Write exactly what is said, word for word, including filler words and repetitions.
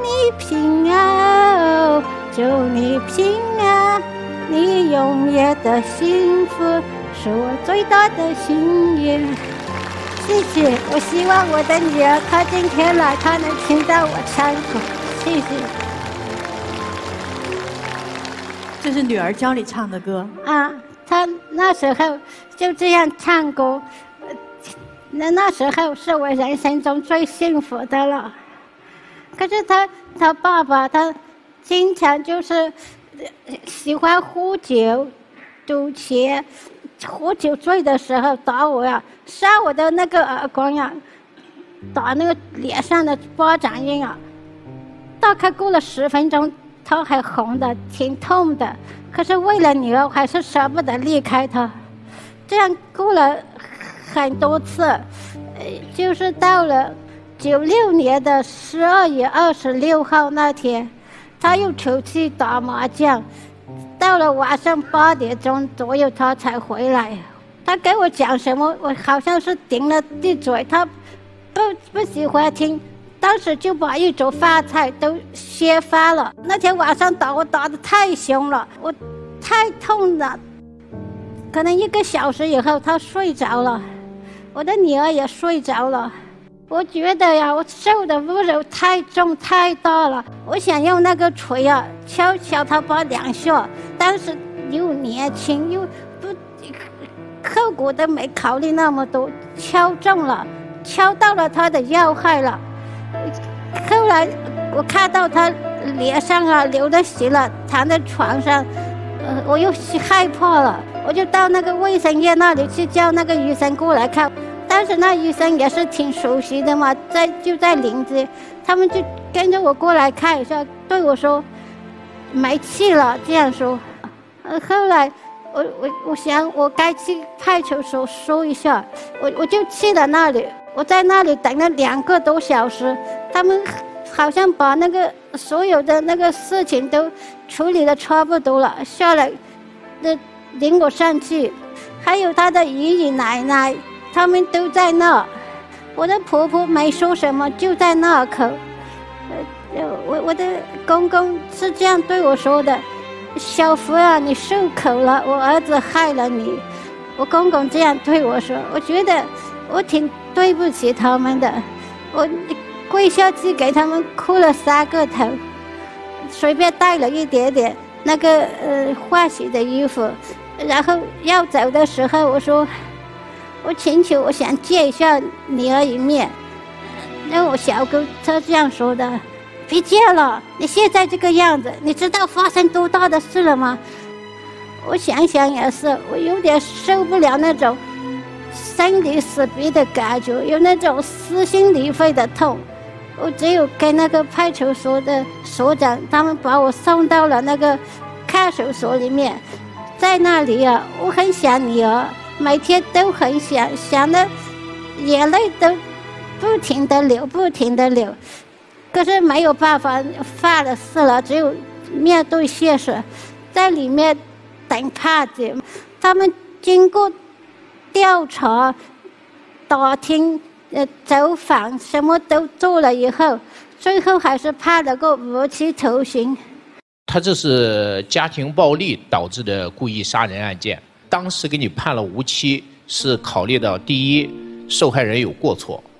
你平安，祝你平安，你永远的幸福是我最大的心愿。谢谢，我希望我的女儿她今天来，她能听到我唱歌。谢谢。 这是女儿教你唱的歌啊，她那时候就这样唱歌，那那时候是我人生中最幸福的了。可是他他爸爸他经常就是喜欢喝酒、赌钱，喝酒醉的时候打我呀，扇我的那个耳光呀，打那个脸上的巴掌印啊。大概过了十分钟，他还红的，挺痛的。可是为了女儿，还是舍不得离开他。这样过了很多次，呃，就是到了九六年的十二月二十六号那天，他又出去打麻将，到了晚上八点钟左右他才回来。他给我讲什么，我好像是顶了地嘴，他不不喜欢听，当时就把一桌饭菜都掀翻了。那天晚上打我打得太凶了，我太痛了。可能一个小时以后他睡着了，我的女儿也睡着了。我觉得呀，我受的侮辱太重太大了。我想用那个锤啊敲敲他把两下，但是又年轻又不，后果都没考虑那么多，敲中了，敲到了他的要害了。后来我看到他脸上啊流的血了，躺在床上，呃，我又害怕了，我就到那个卫生院那里去叫那个医生过来看。但是那医生也是挺熟悉的嘛，在就在邻居，他们就跟着我过来看一下，对我说没气了这样说。呃，后来我我我想我该去派出所说一下，我我就去了那里，我在那里等了两个多小时，他们好像把那个所有的那个事情都处理的差不多了，下来的领我上去，还有他的姨姨奶奶。他们都在那，我的婆婆没说什么，就在那口。呃，我我的公公是这样对我说的：“小福啊，你受口了，我儿子害了你。”我公公这样对我说，我觉得我挺对不起他们的。我跪下去给他们磕了三个头，随便带了一点点那个呃换洗的衣服，然后要走的时候，我说。我请求，我想见一下女儿一面。那我小姑她这样说的：“别见了，你现在这个样子，你知道发生多大的事了吗？”我想想也是，我有点受不了那种生离死别的感觉，有那种撕心裂肺的痛。我只有跟那个派出所的所长，他们把我送到了那个看守所里面，在那里啊，我很想女儿。每天都很想，想的眼泪都不停地流，不停地流。可是没有办法，犯了事了，只有面对现实，在里面等判决。他们经过调查、打听、呃走访，什么都做了以后，最后还是判了个无期徒刑。 他这是家庭暴力导致的故意杀人案件。当时给你判了无期，是考虑到第一，受害人有过错，